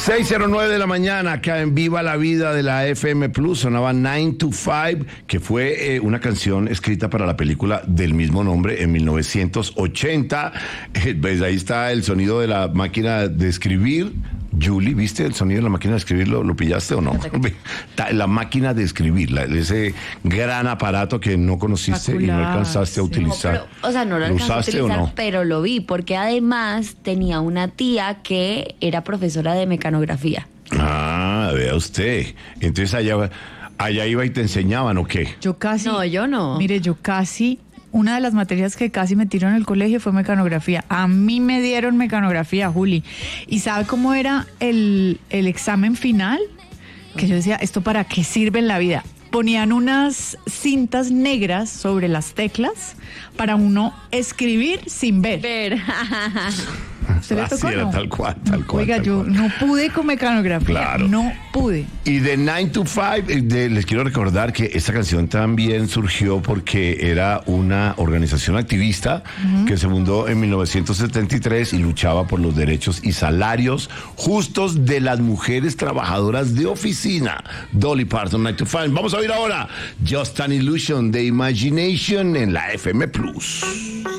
6:09 de la mañana, acá en Viva la Vida de la FM Plus, sonaba 9 to 5, que fue una canción escrita para la película del mismo nombre en 1980. ¿Ves? Ahí está el sonido de la máquina de escribir. Julie, ¿viste el sonido de la máquina de escribir? ¿Lo pillaste o no? La máquina de escribir, ese gran aparato que no conociste y no alcanzaste a utilizar. No, pero, o sea, no lo alcanzaste a utilizar, o no? pero lo vi, porque además tenía una tía que era profesora de mecanografía. Ah, vea usted. Entonces allá iba y te enseñaban, ¿o qué? Yo casi. No, yo no. Mire, una de las materias que casi me tiró en el colegio fue mecanografía. A mí me dieron mecanografía, Juli. ¿Y sabe cómo era el examen final? Que yo decía, ¿esto para qué sirve en la vida? Ponían unas cintas negras sobre las teclas para uno escribir sin ver. ¿Usted le tocó, era no? tal cual. Oiga, yo no pude con mecanografía, Claro. no pude. Y de 9 to 5, les quiero recordar que esta canción también surgió porque era una organización activista que se fundó en 1973 y luchaba por los derechos y salarios justos de las mujeres trabajadoras de oficina. Dolly Parton, 9 to 5. Vamos a oír ahora Just an Illusion de Imagination en la FM Plus.